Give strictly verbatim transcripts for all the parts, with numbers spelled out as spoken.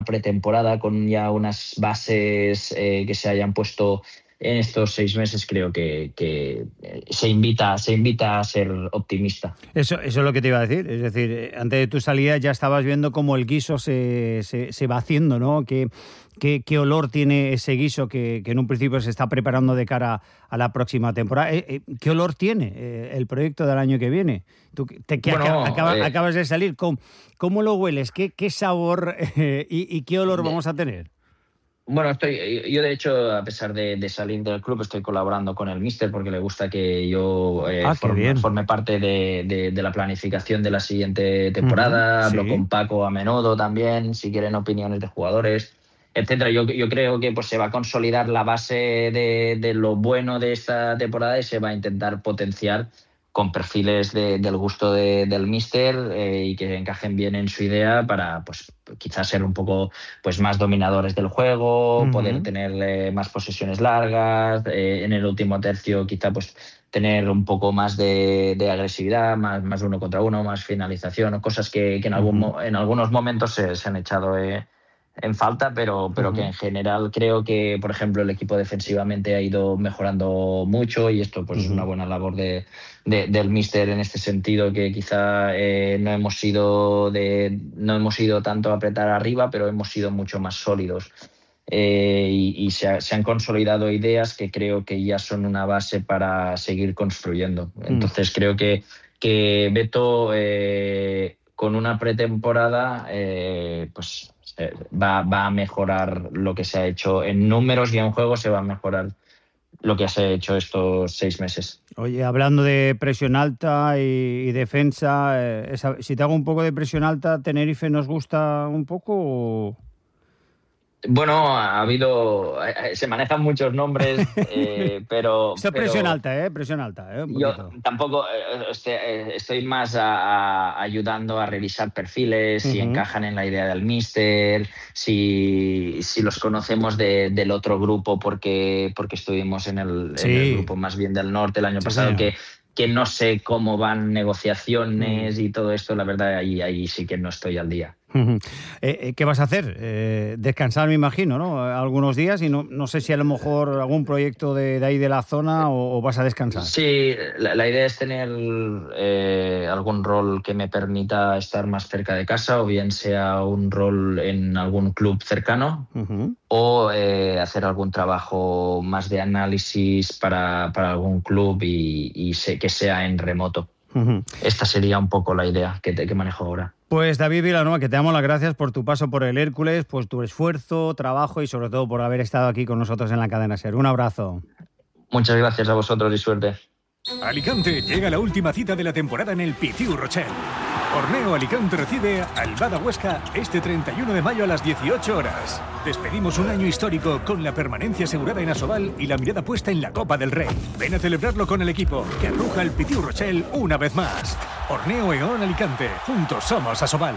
pretemporada con ya unas bases eh, que se hayan puesto en estos seis meses, creo que, que se invita, se invita a ser optimista. Eso, eso es lo que te iba a decir. Es decir, antes de tu salida ya estabas viendo cómo el guiso se, se, se va haciendo, ¿no? ¿Qué, qué, qué olor tiene ese guiso que, que en un principio se está preparando de cara a la próxima temporada? ¿Qué olor tiene el proyecto del año que viene? Tú te, que bueno, acaba, eh, acabas de salir. ¿Cómo, cómo lo hueles? ¿Qué, qué sabor eh, y, y qué olor vamos a tener? Bueno, estoy, yo de hecho, a pesar de, de salir del club, estoy colaborando con el míster porque le gusta que yo eh, ah, forme, forme parte de, de, de la planificación de la siguiente temporada. Uh-huh, Hablo sí. con Paco a menudo también, si quieren opiniones de jugadores, etcétera. Yo, yo creo que pues, se va a consolidar la base de, de lo bueno de esta temporada y se va a intentar potenciar con perfiles de, del gusto de, del míster eh, y que encajen bien en su idea para pues quizás ser un poco pues más dominadores del juego, uh-huh. poder tener eh, más posesiones largas, eh, en el último tercio quizá pues tener un poco más de, de agresividad, más, más uno contra uno, más finalización, cosas que, que en, algún, uh-huh. en algunos momentos se, se han echado eh, en falta, pero, pero uh-huh. que en general creo que, por ejemplo, el equipo defensivamente ha ido mejorando mucho y esto pues uh-huh. es una buena labor de, de, del míster en este sentido, que quizá eh, no hemos sido de no hemos ido tanto a apretar arriba, pero hemos sido mucho más sólidos. Eh, y y se, ha, se han consolidado ideas que creo que ya son una base para seguir construyendo. Entonces uh-huh. creo que, que Beto eh, con una pretemporada eh, pues Va, va a mejorar lo que se ha hecho en números y en juego, se va a mejorar lo que se ha hecho estos seis meses. Oye, hablando de presión alta y, y defensa, eh, esa, si te hago un poco de presión alta, ¿Tenerife nos gusta un poco o...? Bueno, ha habido... Se manejan muchos nombres, eh, pero... Esto es pero presión alta, ¿eh? Presión alta, ¿eh? Un yo poquito. tampoco... Eh, estoy más a, a, ayudando a revisar perfiles, uh-huh. si encajan en la idea del míster, si, si los conocemos de, del otro grupo porque, porque estuvimos en el, sí. en el grupo más bien del norte el año sí, pasado, señor. que... que no sé cómo van negociaciones uh-huh. y todo esto, la verdad, ahí, ahí sí que no estoy al día. Uh-huh. Eh, ¿Qué vas a hacer? Eh, descansar, me imagino, ¿no? Algunos días y no, no sé si a lo mejor algún proyecto de, de ahí de la zona o, o vas a descansar. Sí, la, la idea es tener eh, algún rol que me permita estar más cerca de casa, o bien sea un rol en algún club cercano uh-huh. o eh, hacer algún trabajo más de análisis para, para algún club y, y sé que sea en remoto. Uh-huh. Esta sería un poco la idea que, te, que manejo ahora. Pues David Vilanova, que te damos las gracias por tu paso por el Hércules, por tu esfuerzo, trabajo y sobre todo por haber estado aquí con nosotros en la cadena SER. Un abrazo. Muchas gracias a vosotros y suerte. Alicante, llega la última cita de la temporada en el Pitiu Rochelle. Horneo Alicante recibe al Bada Huesca este treinta y uno de mayo a las dieciocho horas. Despedimos un año histórico con la permanencia asegurada en Asobal y la mirada puesta en la Copa del Rey. Ven a celebrarlo con el equipo que arruja el Pitiu Rochelle una vez más. Horneo Eón Alicante, juntos somos Asobal.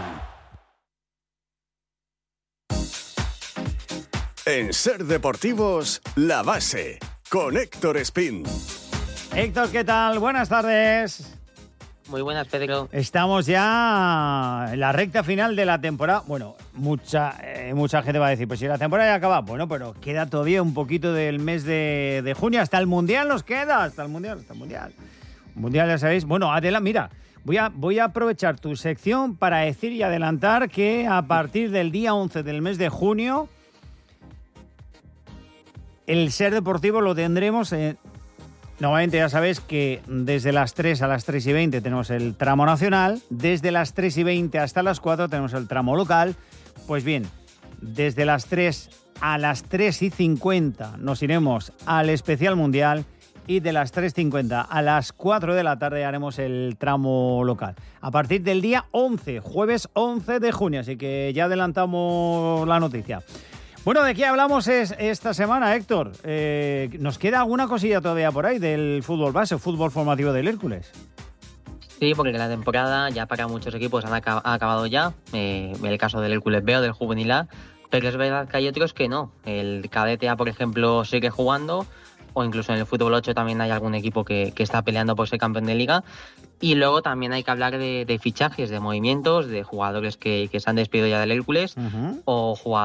En SER Deportivos, La Base, con Héctor Espín. Héctor, ¿qué tal? Buenas tardes. Muy buenas, Pedro. Estamos ya en la recta final de la temporada. Bueno, mucha eh, mucha gente va a decir, pues si la temporada ya acaba, bueno, pero queda todavía un poquito del mes de, de junio. Hasta el Mundial nos queda, hasta el Mundial, hasta el Mundial. Mundial, ya sabéis. Bueno, Adela, mira, voy a, voy a aprovechar tu sección para decir y adelantar que a partir del día once del mes de junio, el SER Deportivo lo tendremos... Eh, Normalmente ya sabéis que desde las tres a las tres y veinte tenemos el tramo nacional, desde las tres y veinte hasta las cuatro tenemos el tramo local. Pues bien, desde las tres a las tres y cincuenta nos iremos al especial mundial y de las tres cincuenta a las cuatro de la tarde haremos el tramo local. A partir del día once, jueves once de junio, así que ya adelantamos la noticia. Bueno, ¿de qué hablamos es, esta semana, Héctor? Eh, ¿Nos queda alguna cosilla todavía por ahí del fútbol base, fútbol formativo del Hércules? Sí, porque la temporada ya para muchos equipos han acab- ha acabado ya. Eh, en el caso del Hércules B o del Juvenil A, pero es verdad que hay otros que no. El Cadete A, por ejemplo, sigue jugando, o incluso en el fútbol ocho también hay algún equipo que, que está peleando por ser campeón de liga. Y luego también hay que hablar de, de fichajes, de movimientos, de jugadores que, que se han despedido ya del Hércules, uh-huh. o jugadores